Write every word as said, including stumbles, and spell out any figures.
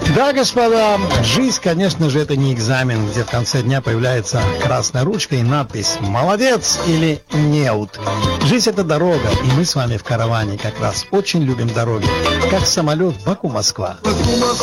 Да, господа, жизнь, конечно же, это не экзамен, где в конце дня появляется красная ручка и надпись «Молодец» или «Неут». Жизнь — это дорога, и мы с вами в караване как раз очень любим дороги, как самолет Баку-Москва.